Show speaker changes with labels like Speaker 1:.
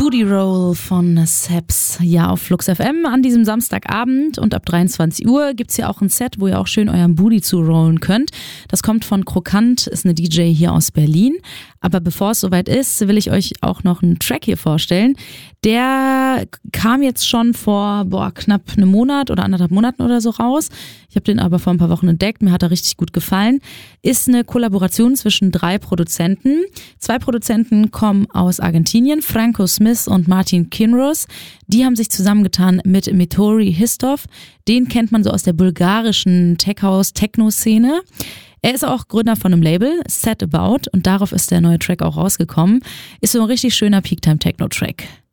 Speaker 1: Booty Roll von Seps. Ja, auf Flux FM an diesem Samstagabend und ab 23 Uhr gibt's hier auch ein Set, wo ihr auch schön euren Booty zurollen könnt. Das kommt von Krokant, ist eine DJ hier aus Berlin. Aber bevor es soweit ist, will ich euch auch noch einen Track hier vorstellen. Der kam jetzt schon vor knapp einem Monat oder 1,5 Monaten oder so raus. Ich habe den aber vor ein paar Wochen entdeckt, mir hat er richtig gut gefallen. Ist eine Kollaboration zwischen 3 Produzenten. 2 Produzenten kommen aus Argentinien, Franco Smith und Martin Kinross. Die haben sich zusammengetan mit Mitori Histov. Den kennt man so aus der bulgarischen Tech-House-Techno-Szene. Er ist auch Gründer von einem Label, Set About, und darauf ist der neue Track auch rausgekommen. Ist so ein richtig schöner Peak-Time-Techno-Track.